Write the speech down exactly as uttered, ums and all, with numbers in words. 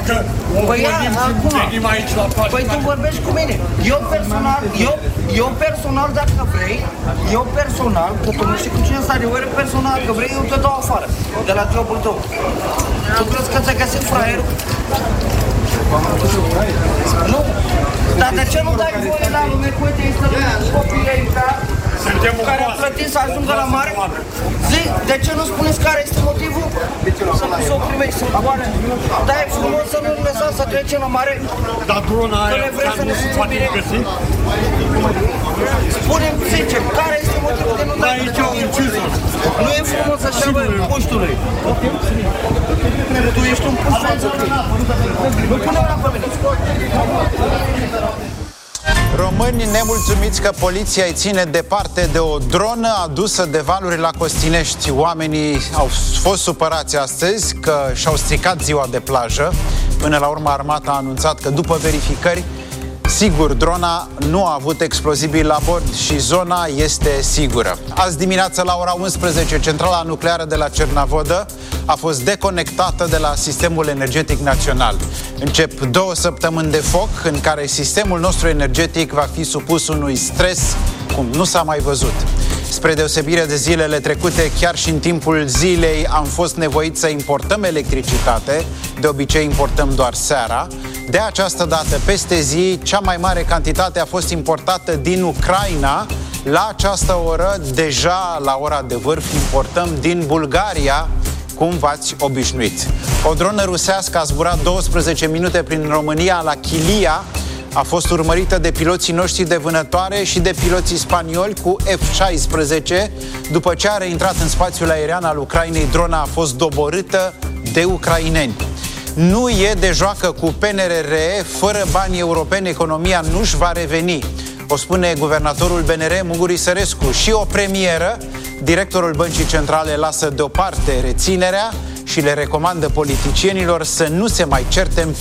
Dacă o Păi ia, vorbim și acum. venim aici la pagina... Păi tu vorbești cu mine. Eu personal, eu, eu personal, dacă vrei, eu personal, că tu nu știi cu cine stare, eu personal, că vrei, eu te dau afară, de la jobul tău. Tu crezi că ți-ai găsit fraierul? Nu. Dar de ce nu dai voie la lume cu uite, este copiii ăia care a plătit să ajungă la mare? Zi, de ce nu spuneți care este motivul? Să nu s-o primești, să moare. Da, e frumos să nu-l lăsați să trece la mare. Dar drona aia Să nu se poate găsi? Spune-mi sincer, care este motivul de nu dai aici au ucis-o. Nu e frumos așa, bă, puștule. Tu ești un puș franțutic. Nu pune una pe mine. Români nemulțumiți că poliția îi ține departe de o dronă adusă de valuri la Costinești. Oamenii au fost supărați astăzi că și-au stricat ziua de plajă. Până la urmă, armata a anunțat că după verificări, sigur, drona nu a avut explozibil la bord și zona este sigură. Azi dimineață la ora unsprezece, centrala nucleară de la Cernavodă a fost deconectată de la sistemul energetic național. Încep două săptămâni de foc în care sistemul nostru energetic va fi supus unui stres cum nu s-a mai văzut. Spre deosebire de zilele trecute, chiar și în timpul zilei am fost nevoiți să importăm electricitate, de obicei importăm doar seara. De această dată, peste zi, cea mai mare cantitate a fost importată din Ucraina. La această oră, deja la ora de vârf, importăm din Bulgaria, cum v-ați obișnuit. O dronă rusească a zburat douăsprezece minute prin România la Chilia, a fost urmărită de piloții noștri de vânătoare și de piloții spanioli cu F șaisprezece. După ce a reintrat în spațiul aerian al Ucrainei, drona a fost doborâtă de ucraineni. Nu e de joacă cu P N R R, fără bani europeni economia nu-și va reveni. O spune guvernatorul B N R, Muguri Sărescu. Și o premieră, directorul Băncii Centrale lasă deoparte reținerea și le recomandă politicienilor să nu se mai certe în